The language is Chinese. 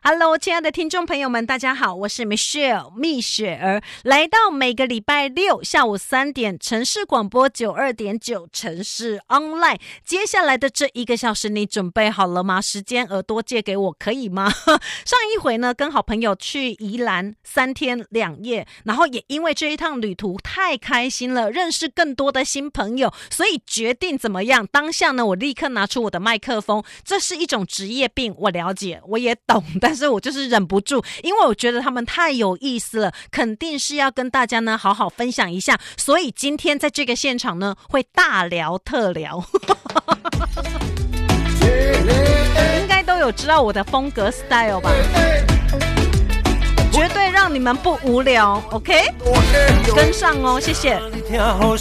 Hello， 亲爱的听众朋友们，大家好，我是 Michelle 蜜雪儿，来到每个礼拜六下午3点，城市广播92.9城市 online。接下来的这1个小时，你准备好了吗？时间耳朵借给我可以吗？上一回呢，跟好朋友去宜兰3天2夜，然后也因为这一趟旅途太开心了，认识更多的新朋友，所以决定怎么样？当下呢，我立刻拿出我的麦克风，这是一种职业病，我了解，我也懂，但是我就是忍不住，因为我觉得他们太有意思了，肯定是要跟大家呢好好分享一下，所以今天在这个现场呢会大聊特聊应该都有知道我的风格 style 吧，绝对让你们不无聊 OK， 跟上哦，谢谢。